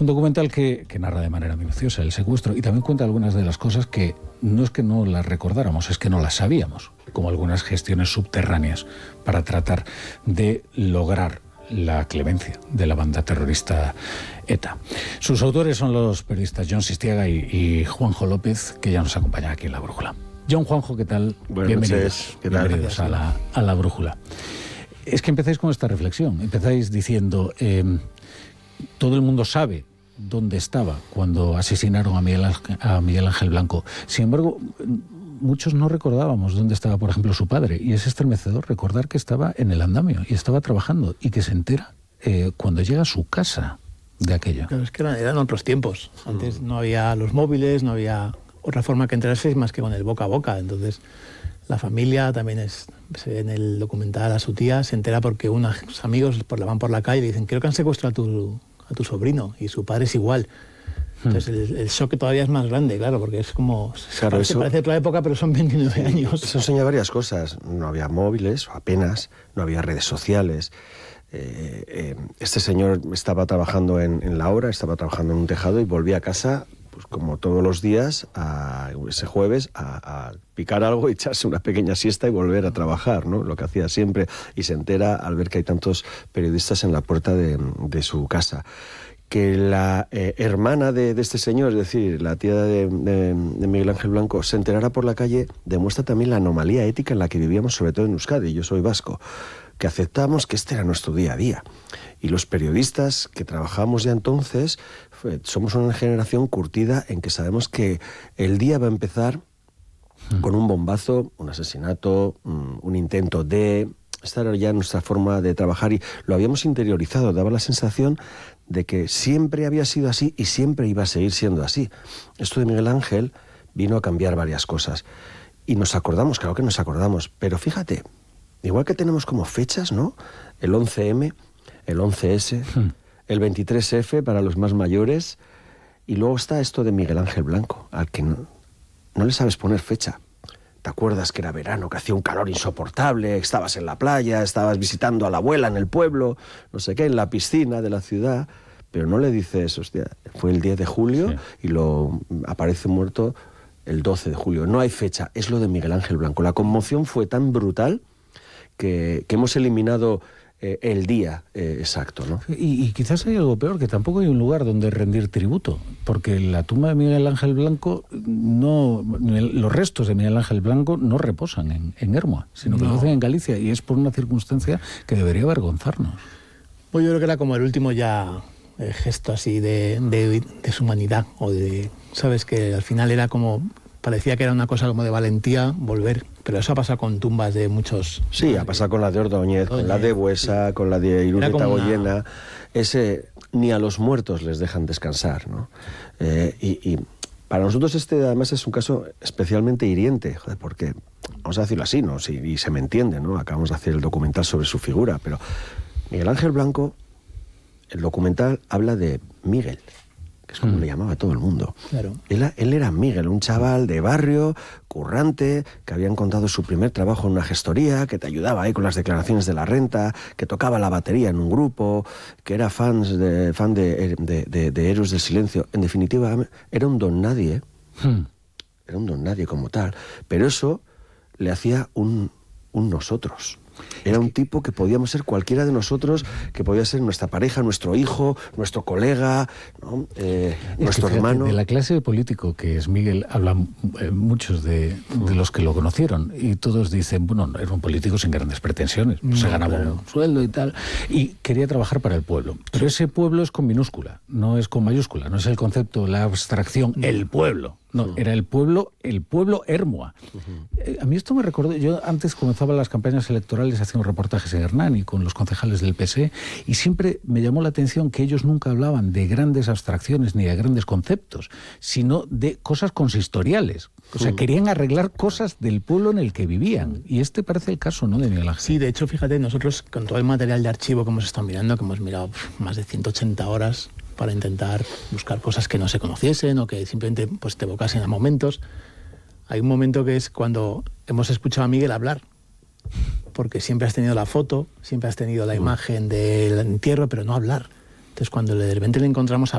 Un documental que narra de manera minuciosa el secuestro y también cuenta algunas de las cosas que no es que no las recordáramos, es que no las sabíamos, como algunas gestiones subterráneas para tratar de lograr la clemencia de la banda terrorista ETA. Sus autores son los periodistas Jon Sistiaga y Juanjo López, que ya nos acompañan aquí en La Brújula. Jon, Juanjo, ¿qué tal? Bienvenidos. Bienvenidos a La Brújula. Es que empezáis con esta reflexión, empezáis diciendo, todo el mundo sabe dónde estaba cuando asesinaron a Miguel Ángel Blanco. Sin embargo, muchos no recordábamos dónde estaba, por ejemplo, su padre, y es estremecedor recordar que estaba en el andamio y estaba trabajando y que se entera cuando llega a su casa de aquello. Claro, es que eran otros tiempos. Antes no había los móviles, no había otra forma que enterarse más que con el boca a boca. Entonces, la familia también se ve en el documental a su tía, se entera porque unos amigos van por la calle y le dicen, creo que han secuestrado a tu sobrino, y su padre es igual. Entonces el shock todavía es más grande, claro, porque es como... Claro, parece otra época, pero son 29 años. Eso enseña varias cosas. No había móviles, o apenas, no había redes sociales. Este señor estaba trabajando en la obra, estaba trabajando en un tejado y volvía a casa, pues como todos los días, ese jueves, a picar algo, echarse una pequeña siesta y volver a trabajar, ¿no? Lo que hacía siempre, y se entera al ver que hay tantos periodistas en la puerta de su casa. Que la hermana de este señor, es decir, la tía de Miguel Ángel Blanco, se enterara por la calle, demuestra también la anomalía ética en la que vivíamos, sobre todo en Euskadi. Yo soy vasco, que aceptamos que este era nuestro día a día. Y los periodistas que trabajamos ya entonces, somos una generación curtida en que sabemos que el día va a empezar con un bombazo, un asesinato, un intento de... Esta era ya nuestra forma de trabajar y lo habíamos interiorizado, daba la sensación de que siempre había sido así y siempre iba a seguir siendo así. Esto de Miguel Ángel vino a cambiar varias cosas. Y nos acordamos, claro que nos acordamos, pero fíjate, igual que tenemos como fechas, ¿no? El 11M, el 11S, el 23F para los más mayores, y luego está esto de Miguel Ángel Blanco, al que no le sabes poner fecha. ¿Te acuerdas que era verano, que hacía un calor insoportable, estabas en la playa, estabas visitando a la abuela en el pueblo, no sé qué, en la piscina de la ciudad, pero no le dices, hostia, fue el 10 de julio y aparece muerto el 12 de julio. No hay fecha, es lo de Miguel Ángel Blanco. La conmoción fue tan brutal que hemos eliminado el día exacto, ¿no? Y quizás hay algo peor, que tampoco hay un lugar donde rendir tributo, porque la tumba de Miguel Ángel Blanco, los restos de Miguel Ángel Blanco no reposan en Ermua, sino que lo hacen en Galicia, y es por una circunstancia que debería avergonzarnos. Pues yo creo que era como el último ya gesto así de su humanidad, o de, ¿sabes? Que al final era como... Parecía que era una cosa como de valentía volver, pero eso ha pasado con tumbas de muchos... Sí, ha pasado con la de Ordóñez, con la de Buesa, con la de Irureta Goyena. Ni a los muertos les dejan descansar, ¿no? Y para nosotros además es un caso especialmente hiriente, joder, porque, vamos a decirlo así, ¿no? Sí, y se me entiende, ¿no? Acabamos de hacer el documental sobre su figura, pero Miguel Ángel Blanco, el documental habla de Miguel, es como le llamaba a todo el mundo. Claro. Él era Miguel, un chaval de barrio, currante, que había encontrado su primer trabajo en una gestoría, que te ayudaba ahí con las declaraciones de la renta, que tocaba la batería en un grupo, que era fan de Héroes del Silencio. En definitiva, era un don nadie, era un don nadie como tal, pero eso le hacía un nosotros. Era un tipo que podíamos ser cualquiera de nosotros, que podía ser nuestra pareja, nuestro hijo, nuestro colega, ¿no? Nuestro hermano. De la clase de político que es Miguel, hablan muchos de los que lo conocieron, y todos dicen, bueno, era un político sin grandes pretensiones, se ganaba un sueldo y tal, y quería trabajar para el pueblo. Pero ese pueblo es con minúscula, no es con mayúscula, no es el concepto, la abstracción, el pueblo. No, era el pueblo Ermua. A mí esto me recordó, yo antes comenzaba las campañas electorales haciendo reportajes en Hernani con los concejales del PSE, y siempre me llamó la atención que ellos nunca hablaban de grandes abstracciones ni de grandes conceptos, sino de cosas consistoriales. O sea, querían arreglar cosas del pueblo en el que vivían. Y este parece el caso, ¿no?, de Miguel Ángel. Sí, de hecho, fíjate, nosotros con todo el material de archivo que hemos estado mirando, que hemos mirado más de 180 horas para intentar buscar cosas que no se conociesen o que simplemente pues, te evocasen a momentos. Hay un momento que es cuando hemos escuchado a Miguel hablar, porque siempre has tenido la foto, siempre has tenido la imagen del entierro, pero no hablar. Entonces, cuando de repente le encontramos